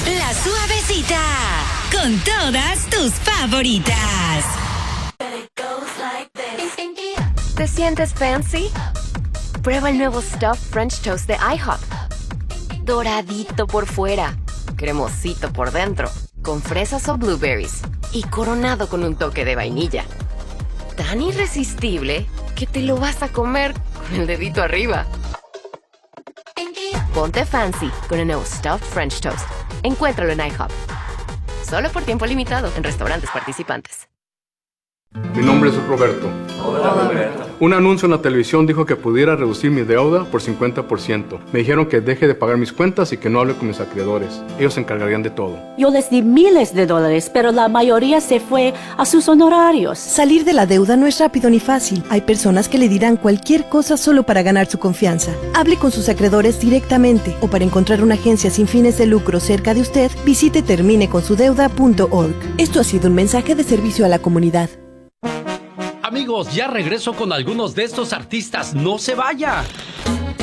La Suavecita, con todas tus favoritas. ¿Te sientes fancy? Prueba el nuevo Stuffed French Toast de IHOP. Doradito por fuera, cremosito por dentro, con fresas o blueberries y coronado con un toque de vainilla. Tan irresistible que te lo vas a comer con el dedito arriba. Ponte fancy con el nuevo Stuffed French Toast. Encuéntralo en IHOP. Solo por tiempo limitado en restaurantes participantes. Mi nombre es Roberto. Hola, Roberto. Un anuncio en la televisión dijo que pudiera reducir mi deuda por 50%. Me dijeron que deje de pagar mis cuentas y que no hable con mis acreedores. Ellos se encargarían de todo. Yo les di miles de dólares, pero la mayoría se fue a sus honorarios. Salir de la deuda no es rápido ni fácil. Hay personas que le dirán cualquier cosa solo para ganar su confianza. Hable con sus acreedores directamente o para encontrar una agencia sin fines de lucro cerca de usted, visite termineconsudeuda.org. Esto ha sido un mensaje de servicio a la comunidad. Amigos, ya regreso con algunos de estos artistas. ¡No se vaya!